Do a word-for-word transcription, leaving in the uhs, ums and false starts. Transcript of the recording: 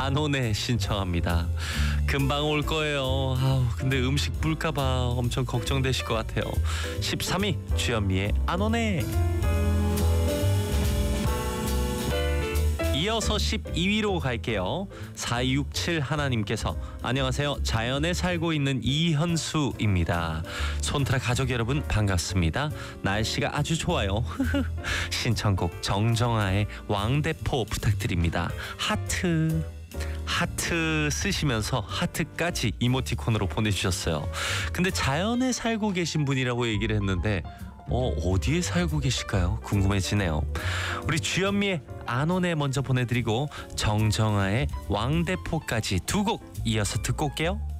안온에 신청합니다. 금방 올 거예요. 아우, 근데 음식 불까봐 엄청 걱정되실 것 같아요. 십삼 위 주현미의 안온에. 이어서 십이 위로 갈게요. 사이육칠 하나님께서 안녕하세요. 자연에 살고 있는 이현수입니다. 촌트라 가족 여러분 반갑습니다. 날씨가 아주 좋아요. 신청곡 정정아의 왕대포 부탁드립니다. 하트. 하트 쓰시면서 하트까지 이모티콘으로 보내주셨어요. 근데 자연에 살고 계신 분이라고 얘기를 했는데 어, 어디에 살고 계실까요? 궁금해지네요. 우리 주현미의 안온에 먼저 보내드리고 정정아의 왕대포까지 두 곡 이어서 듣고 올게요.